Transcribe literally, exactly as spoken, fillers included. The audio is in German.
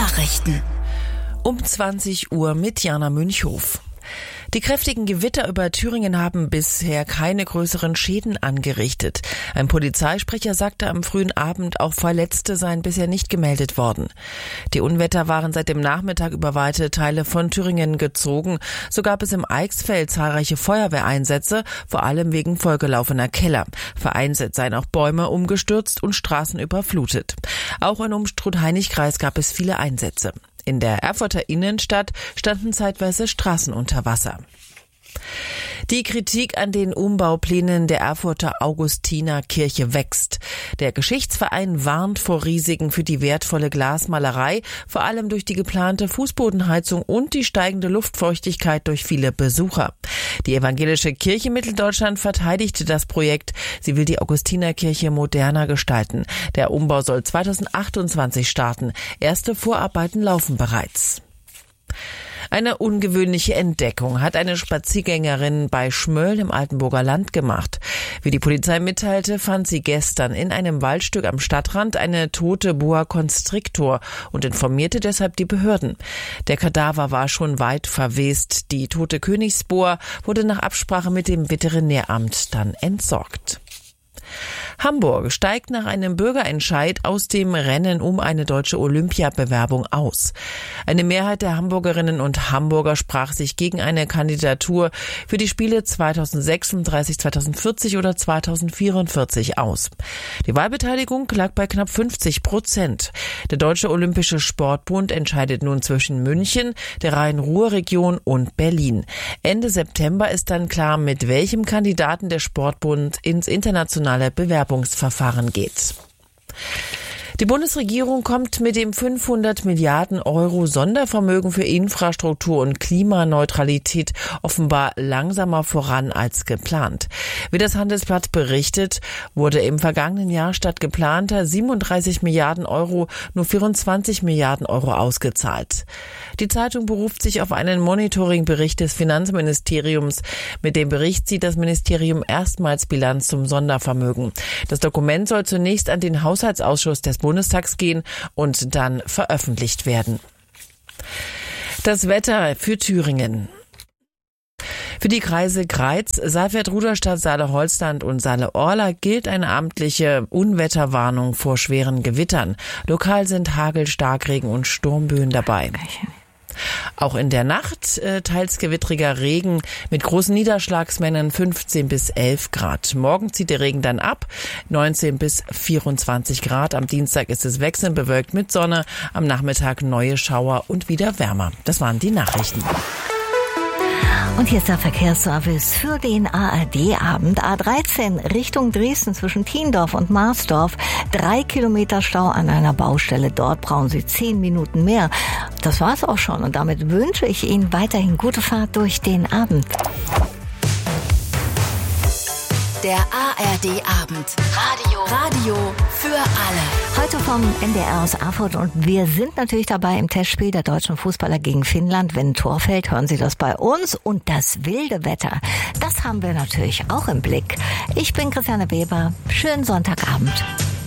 Nachrichten. Um zwanzig Uhr mit Jana Münchhof. Die kräftigen Gewitter über Thüringen haben bisher keine größeren Schäden angerichtet. Ein Polizeisprecher sagte am frühen Abend, auch Verletzte seien bisher nicht gemeldet worden. Die Unwetter waren seit dem Nachmittag über weite Teile von Thüringen gezogen. So gab es im Eichsfeld zahlreiche Feuerwehreinsätze, vor allem wegen vollgelaufener Keller. Vereinzelt seien auch Bäume umgestürzt und Straßen überflutet. Auch in Umstrut-Heinig-Kreis gab es viele Einsätze. In der Erfurter Innenstadt standen zeitweise Straßen unter Wasser. Die Kritik an den Umbauplänen der Erfurter Augustinerkirche wächst. Der Geschichtsverein warnt vor Risiken für die wertvolle Glasmalerei, vor allem durch die geplante Fußbodenheizung und die steigende Luftfeuchtigkeit durch viele Besucher. Die evangelische Kirche Mitteldeutschland verteidigte das Projekt. Sie will die Augustinerkirche moderner gestalten. Der Umbau soll zweitausendachtundzwanzig starten. Erste Vorarbeiten laufen bereits. Eine ungewöhnliche Entdeckung hat eine Spaziergängerin bei Schmölln im Altenburger Land gemacht. Wie die Polizei mitteilte, fand sie gestern in einem Waldstück am Stadtrand eine tote Boa Constrictor und informierte deshalb die Behörden. Der Kadaver war schon weit verwest. Die tote Königsboa wurde nach Absprache mit dem Veterinäramt dann entsorgt. Hamburg steigt nach einem Bürgerentscheid aus dem Rennen um eine deutsche Olympiabewerbung aus. Eine Mehrheit der Hamburgerinnen und Hamburger sprach sich gegen eine Kandidatur für die Spiele zweitausendsechsunddreißig, zweitausendvierzig oder zweitausendvierundvierzig aus. Die Wahlbeteiligung lag bei knapp fünfzig Prozent. Der Deutsche Olympische Sportbund entscheidet nun zwischen München, der Rhein-Ruhr-Region und Berlin. Ende September ist dann klar, mit welchem Kandidaten der Sportbund ins internationale Bewerbungsverfahren geht. Die Bundesregierung kommt mit dem fünfhundert Milliarden Euro Sondervermögen für Infrastruktur und Klimaneutralität offenbar langsamer voran als geplant. Wie das Handelsblatt berichtet, wurde im vergangenen Jahr statt geplanter siebenunddreißig Milliarden Euro nur vierundzwanzig Milliarden Euro ausgezahlt. Die Zeitung beruft sich auf einen Monitoringbericht des Finanzministeriums. Mit dem Bericht zieht das Ministerium erstmals Bilanz zum Sondervermögen. Das Dokument soll zunächst an den Haushaltsausschuss des Bundestags gehen und dann veröffentlicht werden. Das Wetter für Thüringen. Für die Kreise Greiz, Saalfeld-Ruderstadt, Saale-Holzland und Saale-Orla gilt eine amtliche Unwetterwarnung vor schweren Gewittern. Lokal sind Hagel, Starkregen und Sturmböen dabei. Auch in der Nacht äh, teils gewittriger Regen mit großen Niederschlagsmengen fünfzehn bis elf Grad. Morgen zieht der Regen dann ab, neunzehn bis vierundzwanzig Grad. Am Dienstag ist es wechselnd bewölkt mit Sonne, am Nachmittag neue Schauer und wieder wärmer. Das waren die Nachrichten. Und hier ist der Verkehrsservice für den A R D-Abend. A dreizehn Richtung Dresden zwischen Thiendorf und Marsdorf. Drei Kilometer Stau an einer Baustelle. Dort brauchen Sie zehn Minuten mehr. Das war's auch schon. Und damit wünsche ich Ihnen weiterhin gute Fahrt durch den Abend. Der A R D-Abend. Radio. Radio für alle. Heute vom N D R aus Erfurt und wir sind natürlich dabei im Testspiel der deutschen Fußballer gegen Finnland. Wenn ein Tor fällt, hören Sie das bei uns. Und das wilde Wetter, das haben wir natürlich auch im Blick. Ich bin Christiane Weber. Schönen Sonntagabend.